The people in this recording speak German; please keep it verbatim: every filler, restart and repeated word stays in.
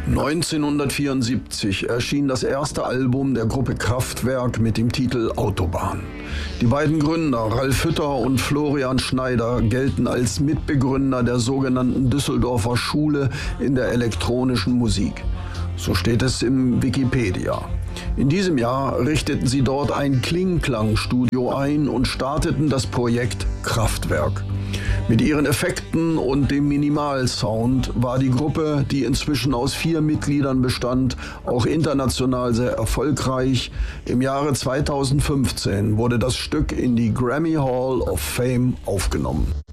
neunzehnhundertvierundsiebzig erschien das erste Album der Gruppe Kraftwerk mit dem Titel Autobahn. Die beiden Gründer, Ralf Hütter und Florian Schneider, gelten als Mitbegründer der sogenannten Düsseldorfer Schule in der elektronischen Musik. So steht es im Wikipedia. In diesem Jahr richteten sie dort ein Klingklang-Studio ein und starteten das Projekt Kraftwerk. Mit ihren Effekten und dem Minimalsound war die Gruppe, die inzwischen aus vier Mitgliedern bestand, auch international sehr erfolgreich. Im Jahre zweitausendfünfzehn wurde das Stück in die Grammy Hall of Fame aufgenommen.